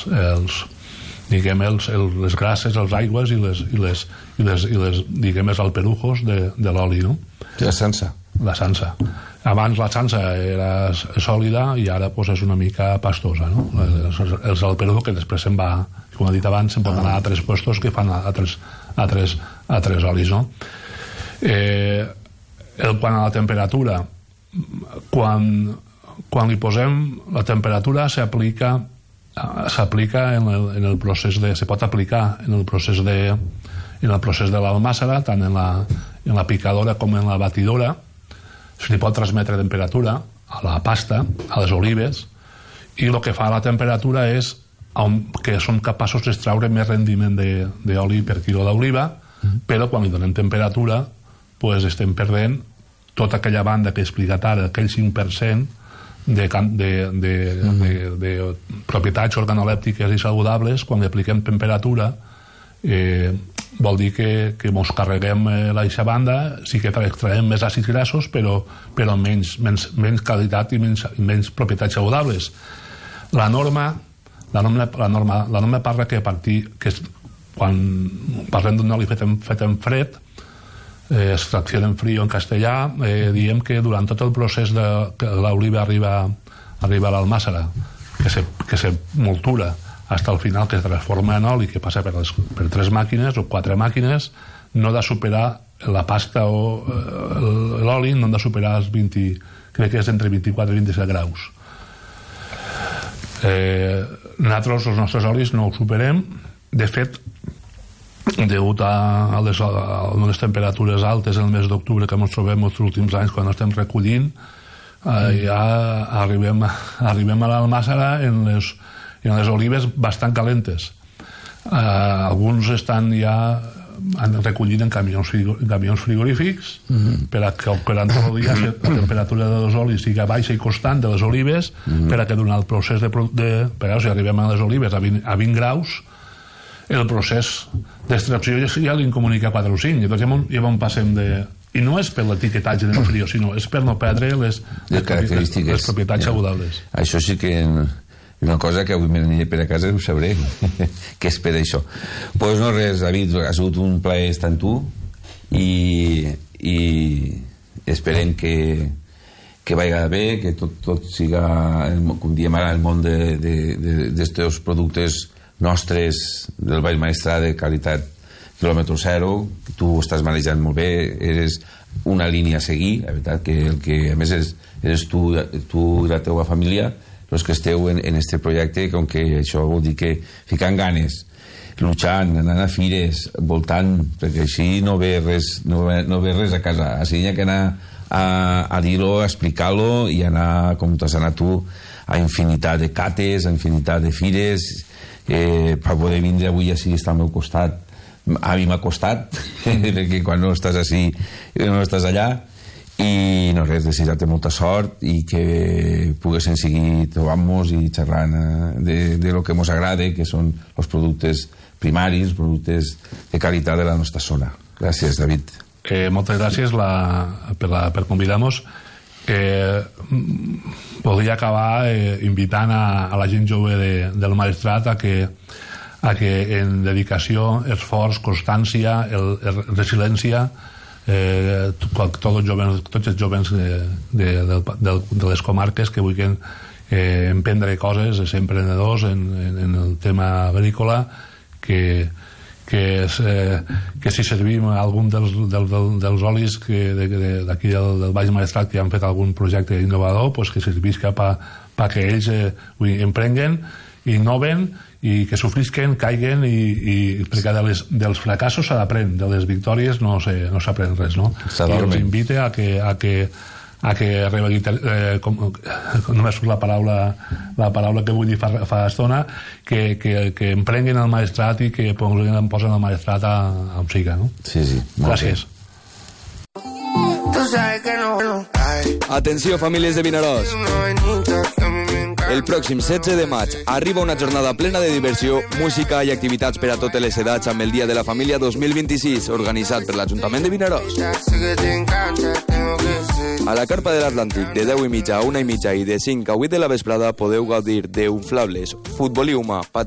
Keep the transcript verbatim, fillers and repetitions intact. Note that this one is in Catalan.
els diguem, els, els, les grasses, les aigües i les, i les, i les, i les diguem, els alperujos de, de l'oli, no? La sansa. La sansa. Abans la sansa era sòlida i ara pues, és una mica pastosa, no? Els, els alperujos que després se'n va, com he dit abans, se'n pot anar a altres puestos que fan altres, altres, altres olis, no? Eh, el, quan a la temperatura, quan, quan li posem la temperatura s'aplica s'aplica en, el, en el procés de se pot aplicar en el procés de en el procés de l'almàssera, tant en la, en la picadora com en la batidora. Se li pot transmetre temperatura a la pasta, a les olives, i el que fa la temperatura és que som capaços d'extraure més rendiment d'oli per quilo d'oliva, mm. però quan li donem temperatura pues estem perdent tota aquella banda que he explicat ara, aquell cinc per cent de, de, de, mm. de, de propietats organolèptiques i saludables. Quan li apliquem temperatura eh, vol dir que, que mos carreguem eh, l'aixa banda, sí que extraem més àcids grassos, però, però menys, menys, menys qualitat i menys, menys propietats saludables. La norma la norma, la norma, la norma parla que a partir que és, quan parlem d'un oli fet en, fet en fred, eh, extracció en frío en castellà, eh, diem que durant tot el procés de que l'oliva arriba, arriba a l'almàssera, que se, que se moltura fins al final, que es transforma en oli, que passa per, les, per tres màquines o quatre màquines, no ha de superar la pasta o eh, l'oli, no han de superar els vint, crec que és entre vint-i-quatre i vint-i-set graus. Eh, nosaltres els nostres olis no ho superem. De fet, degut a les, a les temperatures altes en el mes d'octubre que ens trobem els últims anys quan estem recollint, eh, ja arribem, arribem a l'almàssera en les, en les olives bastant calentes. Eh, alguns estan ja recollint en camions, en camions frigorífics, mm-hmm. per a que durant tot el dia la temperatura dels olis sigui baixa i constant de les olives, mm-hmm. per a que durant el procés de, de per a, si arribem a les olives a vint, a vint graus, el procés d'extracció ja li comunica quatre o cinc, i doncs ja on passem de... I no és per l'etiquetatge del frío, sinó és per no perdre les, les, característiques, les propietats ja. saludables. Això sí que és una cosa que avui m'aniré per a casa ho sabré, que és per això. Doncs pues no res, David, ha sigut un plaer estar amb tu i, i esperem que, que vagi bé, que tot, tot siga, com diem ara, el món d'estos productes nostres del Baix Maestrat de qualitat quilòmetre zero. Tu estàs manejant molt bé, eres una línia a seguir, la veritat que el que a més és, eres tu, tu i la teva família els que esteu en, en este projecte, com que això vol dir que ficant ganes, luchant, anant a fires, voltant, perquè així no ve res, no ve, no ve res a casa, així hi ha que anar a, a dir-ho, a explicar-lo i anar, com t'has anat tu, a infinitat de cates, a infinitat de fires, eh, per poder vindre avui així estar al meu costat. A mi m'ha costat perquè quan no estàs així no estàs allà, i no res, desitjar-te molta sort i que poguéssim seguir trobant-nos i xerrant de, de lo que ens agrada, que són els productes primaris, productes de qualitat de la nostra zona. Gràcies, David. Eh, moltes gràcies la, per, la, per convidar-nos. Eh, podria acabar eh, invitant a, a la gent jove de, del Maestrat a que, a que en dedicació, esforç, constància, el, el, resiliència, eh, tots els joves, tots els joves de, de, de, de, de les comarques que vulguin eh, emprendre coses, ser emprenedors en, en, en el tema agrícola, que que, és, eh, que si servim algun dels, del, del, dels olis d'aquí del, del Baix Maestrat que han fet algun projecte innovador, pues que servís cap a, a que ells eh, emprenguen, innoven i que sofrisquen, caiguen i, i perquè de les, dels fracassos s'ha d'aprendre, de les victòries no s'aprèn res, no? I els invite a que, a que a que eh, com, només surt la paraula la paraula que vull dir fa, fa estona que, que, que emprenguin el Maestrat i que posen, posen el Maestrat a, a on siga, no? Sí, sí. Gràcies. Atenció, famílies de Vinaròs. El pròxim setze de maig arriba una jornada plena de diversió, música i activitats per a totes les edats amb el Dia de la Família dos mil vint-i-sis, organitzat per l'Ajuntament de Vinaròs. A la Carpa de l'Atlàntic, de deu i mitja a una i mitja i de cinc a vuit de la vesprada, podeu gaudir d'inflables, futbol i humà,